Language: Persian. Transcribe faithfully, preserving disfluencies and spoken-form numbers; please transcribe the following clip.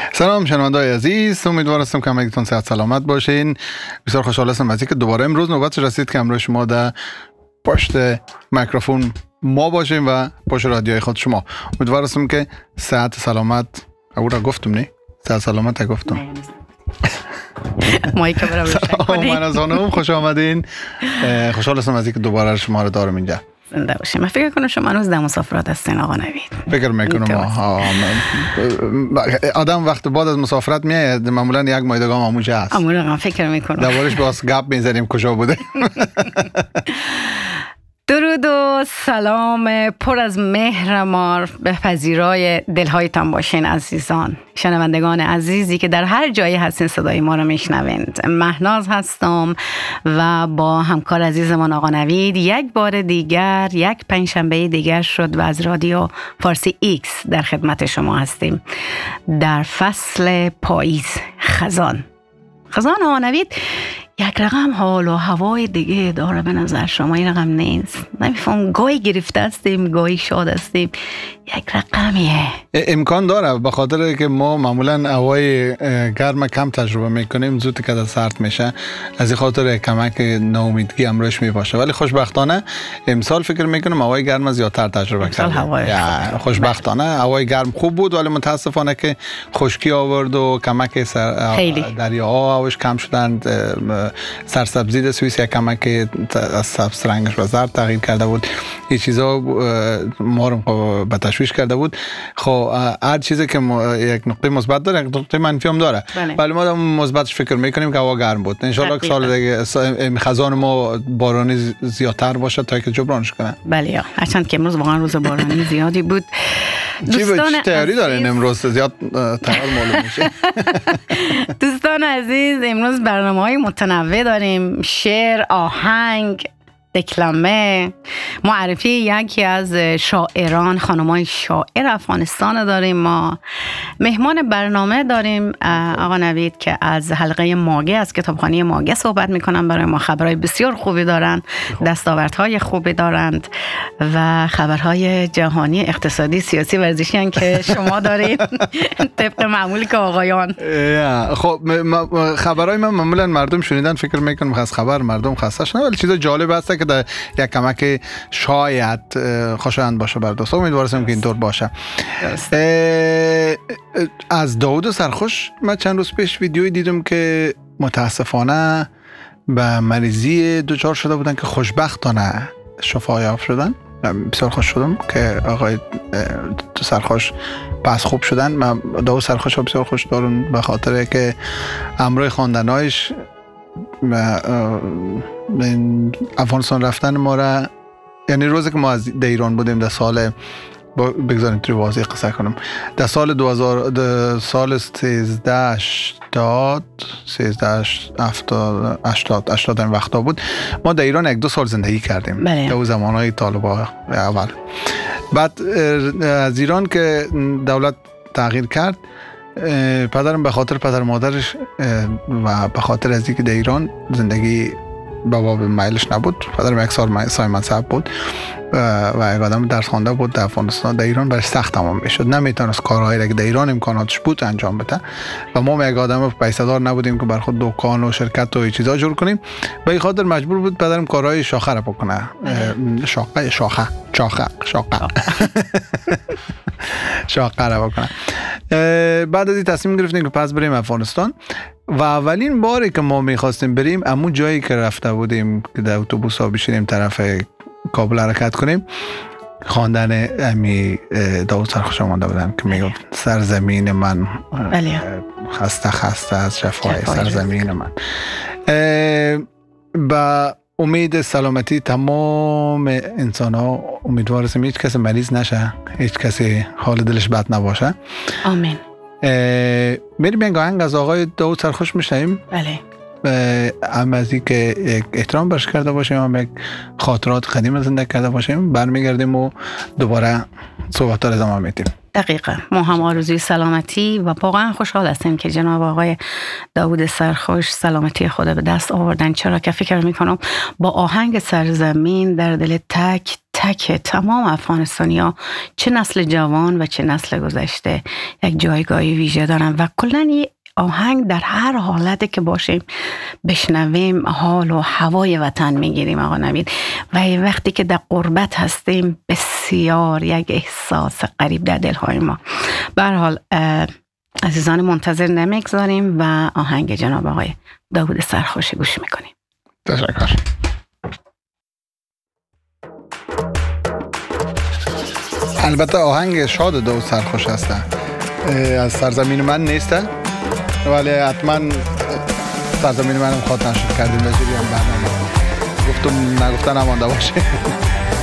سلام شنونده‌های عزیز، امیدوارم که همگیتون صحت سلامت باشین. بسیار خوشحال هستم از اینکه دوباره امروز نوبت رسید که امروز شما در پشت میکروفون ما باشیم و پشت رادیوی خود شما. امیدوارم که صحت سلامت او را گفتم نه؟ صحت سلامت گفتم. مایک برام روشن کنید. من از خانم خوش آمدین. خوشحال هستم از اینکه دوباره شما رو دارم اینجا. زنده باشیم. من فکر کنم شما هنوز در مسافرت هستین آقا نوید. فکر میکنم آدم وقت بعد از مسافرت میاد معمولا یک ماه دیگه همونجا هست. همون فکر میکنم. دوبارش باز گپ میزنیم کجا بوده. درود و سلام پر از مهر ما به پذیرای دلهایتان باشین عزیزان، شنوندگان عزیزی که در هر جایی هستین صدای ما رو میشنوید. مهناز هستم و با همکار عزیزمان آقا نوید یک بار دیگر یک پنجشنبه دیگر شد و از رادیو فارسی ایکس در خدمت شما هستیم در فصل پاییز. خزان خزان آقا نوید یک رقم حال و هوای دیگه داره به نظر شما؟ این رقم نیست؟ نمیفهم، گاهی گرفته هستیم گاهی شاد هستیم، یک رقمیه. امکان داره به خاطر که ما معمولا هوای گرم کم تجربه میکنیم، زود که سرد میشه، از این خاطر کمک ناامیدگی امروش میباشه. ولی خوشبختانه امسال فکر میکنم هوای گرم زیادتر تجربه کردیم. خوشبختانه هوای گرم خوب بود ولی متاسفانه که خشکی آورد و کمک دریاها هواش کم شدند. سرسبزی در سوئیس یک کمک از سبز رنگش به زرد تغییر کرده بود. این چیزا ما رو به تشویش کرده بود. خب هر چیزی که یک نقطه مثبت داره یک نقطه منفی هم داره. ولی ما در مثبتش فکر میکنیم که هوا گرم بود. ان شاء الله سال دیگه خزان ما بارانی زیادتر باشه تا که جبرانش کنه. بله، هرچند که امروز واقعا روز بارانی زیادی بود. دوستان چی تیاری دارین امروز؟ زیاد تیار معلوم میشه. دوستان عزیز، امروز برنامه‌های متنوع داریم. شعر، آهنگ، دکلمه، معرفی یکی از شاعران، خانمای شاعر افغانستان داریم. ما مهمان برنامه داریم آقا نوید که از حلقه ماگه، از کتابخانه ماگه صحبت میکنن. برای ما خبرهای بسیار خوبی دارن، دستاوردهای خوبی دارند و خبرهای جهانی، اقتصادی، سیاسی، ورزشی هن که شما دارین طبق معمولی که آقایان. خب خبرهای من معمولا مردم شنیدن فکر میکنم از خبر مردم خسته شدن، ولی چیز جالب هست که در یک کمک شاید خوشایند باشه بر دوستان. امیدوارم که اینطور باشه. از داوود سرخوش من چند روز پیش ویدیویی دیدم که متاسفانه به مریضی دچار شده بودن که خوشبختانه شفا یافت شدن. بسیار خوش شدم که آقای سرخوش پس خوب شدن. من داوود سرخوش بسیار خوش دارم به خاطر که امروی خواندنایش افغانستان رفتن ما را، یعنی روزی که ما از ایران بودیم در سال بگذاریم توی واضح قصه کنم، در سال دو هزار سال سیزده هشتاد سیزده هفتاد هشتاد هشتاد این وقتا بود. ما در ایران یک دو سال زندگی کردیم در اون زمانهای طالبان اول. بعد از ایران که دولت تغییر کرد، پدرم به خاطر پدر مادرش و به خاطر از اینکه در ایران زندگی بابا به میلش نبود، پدرم یک سال سای منصب بود و یک آدم درس خوانده بود در افغانستان، در ایران برای سخت تمام میشد، نمیتونست کارهایی که در ایران امکاناتش بود انجام بده و ما یک آدم پیسه‌دار نبودیم که بر خود دکان و شرکت و این چیزا جور کنیم. به این خاطر مجبور بود پدرم کارهای شاخه را بکنه. شاخه شاخه شاخه شاخه شاخه را بکنه. بعد از این تصمیم گرفتیم که پس بریم افغانستان و اولین باری که ما میخواستیم بریم همون جایی که رفته بودیم که در اتوبوس ها بشینیم طرف کابل حرکت کنیم، خواندن امی داوود سرخوش آمده بودم که میگفت سرزمین من خسته خسته از جفای سرزمین من. با امید سلامتی تمام انسان ها امیدوارم هیچ کسی مریض نشه، هیچ کسی حال دلش بد نباشه. آمین. میریم یک آهنگ از آقای داوود سرخوش میشنیم. بله. هم از این که یک احترام برش کرده باشیم، هم یک خاطرات قدیم زنده کرده باشیم، برمیگردیم و دوباره صحبت را ادامه میدیم. دقیقا. ما هم آرزوی سلامتی و واقعا خوشحال هستیم که جناب آقای داوود سرخوش سلامتی خود به دست آوردن، چرا که فکر میکنم با آهنگ سرزمین در دل تک تک تمام افغانستانی‌ها، چه نسل جوان و چه نسل گذشته، یک جایگاهی ویژه دارن و کلاً این آهنگ در هر حالتی که باشیم بشنویم حال و هوای وطن میگیریم آقا نوید. و وقتی که در غربت هستیم بسیار یک احساس غریب در دلهای ما. به هر حال عزیزان منتظر نمیگذاریم و آهنگ جناب آقای داوود سرخوش گوش میکنیم. تشکر. البته آهنگ شاد داوود سرخوش هست، از سرزمین من نیسته، ولی حتما سرزمین من هم خاطر نشد کردیم به جریان برنامه. گفتم نگفتن نمانده باشه.